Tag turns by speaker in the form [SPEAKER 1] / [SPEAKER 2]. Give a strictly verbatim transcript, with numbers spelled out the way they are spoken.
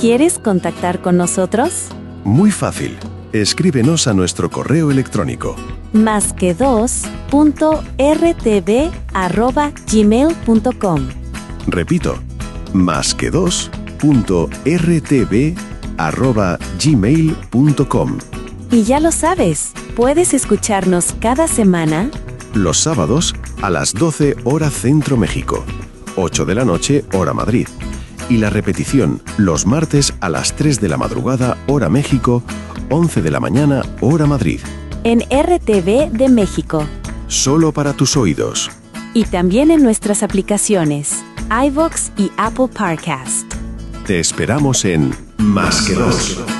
[SPEAKER 1] ¿Quieres contactar con nosotros?
[SPEAKER 2] Muy fácil. Escríbenos a nuestro correo electrónico.
[SPEAKER 1] Más que dos punto rtv arroba gmail punto com.
[SPEAKER 2] Repito, más que dos punto rtv arroba gmail punto com.
[SPEAKER 1] Y ya lo sabes, puedes escucharnos cada semana
[SPEAKER 2] Los sábados a las doce hora Centro México, ocho de la noche hora Madrid. Y la repetición los martes a las tres de la madrugada hora México, once de la mañana hora Madrid.
[SPEAKER 1] en R T V de México.
[SPEAKER 2] Solo para tus oídos.
[SPEAKER 1] Y también en nuestras aplicaciones, iVoox y Apple Podcast.
[SPEAKER 2] Te esperamos en Más que dos.